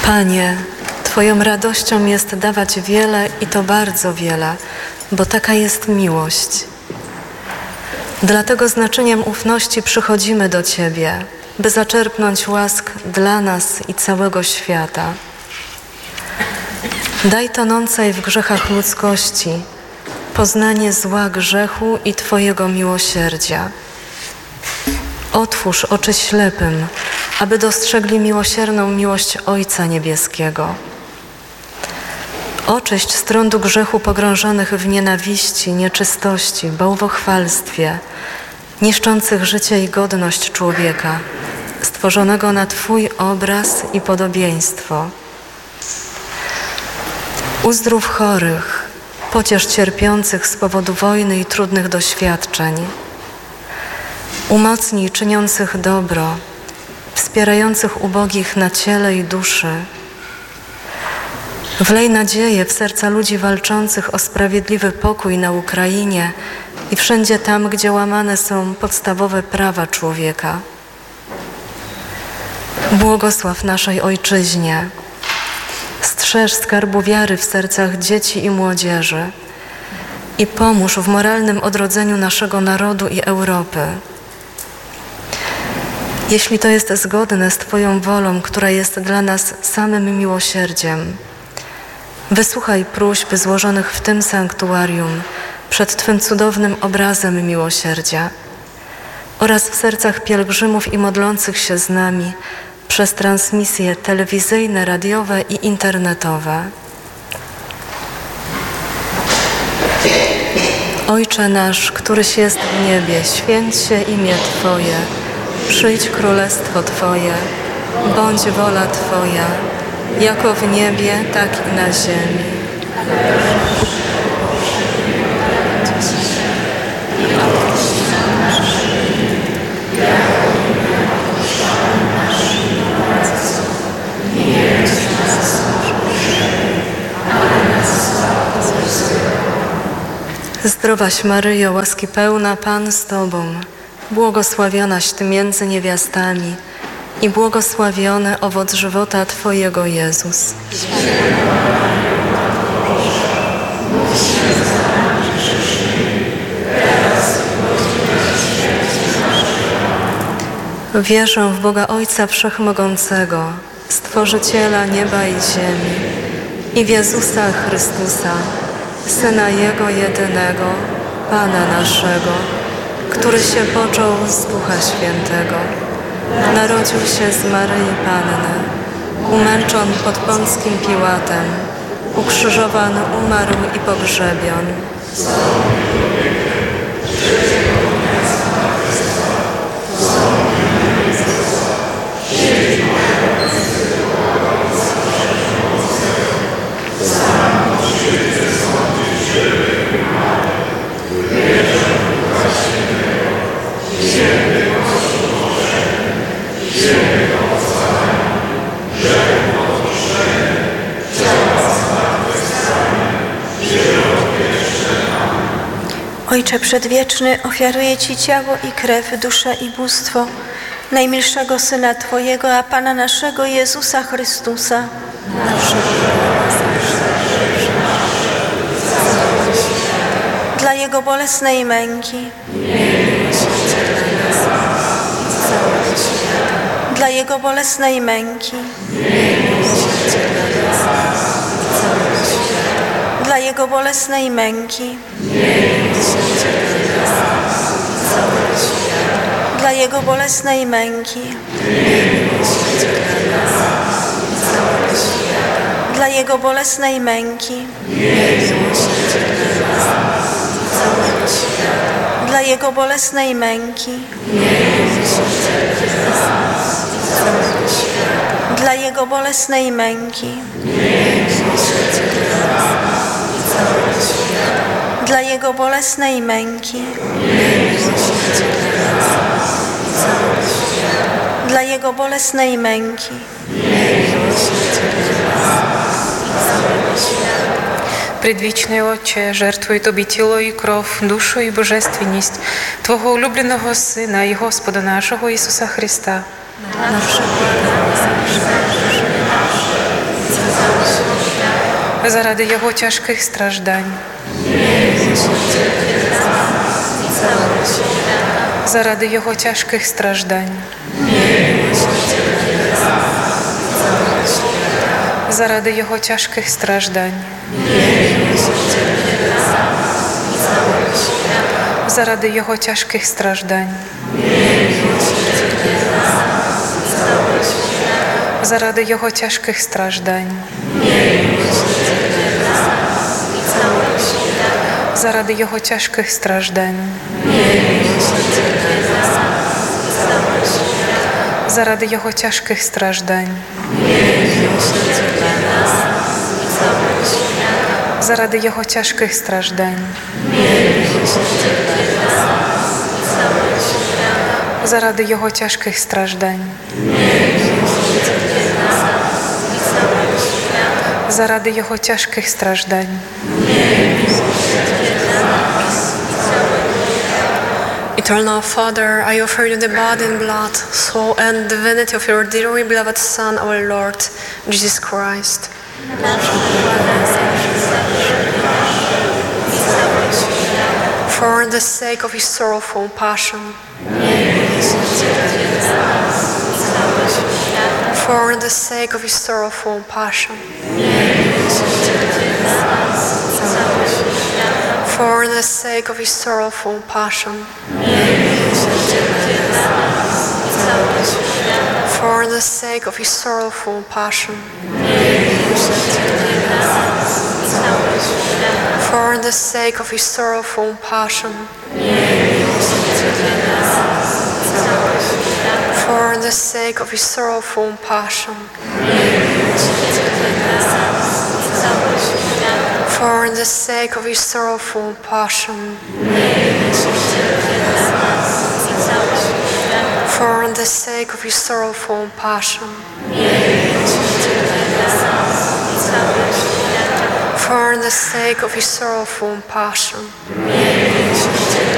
Panie, Twoją radością jest dawać wiele i to bardzo wiele, bo taka jest miłość. Dlatego z naczyniem ufności przychodzimy do Ciebie, by zaczerpnąć łask dla nas i całego świata. Daj tonącej w grzechach ludzkości poznanie zła grzechu i Twojego miłosierdzia. Otwórz oczy ślepym, aby dostrzegli miłosierną miłość Ojca Niebieskiego. Oczyść z trądu grzechu pogrążonych w nienawiści, nieczystości, bałwochwalstwie, niszczących życie i godność człowieka, stworzonego na Twój obraz i podobieństwo. Uzdrów chorych, pociesz cierpiących z powodu wojny i trudnych doświadczeń. Umocnij czyniących dobro, wspierających ubogich na ciele i duszy. Wlej nadzieję w serca ludzi walczących o sprawiedliwy pokój na Ukrainie i wszędzie tam, gdzie łamane są podstawowe prawa człowieka. Błogosław naszej Ojczyźnie. Strzeż skarbu wiary w sercach dzieci i młodzieży i pomóż w moralnym odrodzeniu naszego narodu i Europy. Jeśli to jest zgodne z Twoją wolą, która jest dla nas samym miłosierdziem, wysłuchaj próśb złożonych w tym sanktuarium przed Twym cudownym obrazem miłosierdzia oraz w sercach pielgrzymów i modlących się z nami przez transmisje telewizyjne, radiowe i internetowe. Ojcze nasz, któryś jest w niebie, święć się imię Twoje, przyjdź królestwo Twoje, bądź wola Twoja, jako w niebie, tak i na ziemi. Zdrowaś Maryjo, łaski pełna, Pan z Tobą, błogosławionaś Ty między niewiastami i błogosławiony owoc żywota Twojego, Jezus. Wierzę w Boga Ojca Wszechmogącego, Stworzyciela nieba i ziemi i w Jezusa Chrystusa, Syna Jego jedynego, Pana naszego, który się począł z Ducha Świętego, narodził się z Maryi Panny, umęczon pod Pąckim Piłatem, ukrzyżowan, umarł i pogrzebion. Ojcze Przedwieczny, ofiaruję Ci ciało i krew, duszę i bóstwo najmilszego Syna Twojego, a Pana naszego Jezusa Chrystusa, dla Jego bolesnej męki, dla Jego bolesnej męki, dla Jego bolesnej męki, dla Jego bolesnej męki, dla Jego bolesnej męki, dla Jego bolesnej męki, dla Jego bolesnej męki, dla Jego bolesnej męki, dla Jego bolesnej męki, Предвічний Отче, жертвую Тобі тіло і кров, душу і божественність Твого улюбленого Сина і Господа нашого Ісуса Христа, заради Його тяжких страждань, заради Його тяжких страждань, заради Його тяжких страждань, заради Його тяжких страждань, заради Його тяжких страждань, заради Його тяжких страждань, заради Його тяжких страждань, заради Його тяжких страждань, заради Його тяжких страждань, заради Його тяжких страждань. Eternal Father, I offer you the body and blood, soul and divinity of your dearly beloved Son, our Lord, Jesus Christ. For the sake of his sorrowful passion, for the sake of his sorrowful passion, for the sake of his sorrowful passion, for the sake of his sorrowful passion, for the sake of his sorrowful passion, for the sake of his sorrowful passion, for the sake of his sorrowful passion, for the sake of his sorrowful passion, for the sake of his sorrowful passion,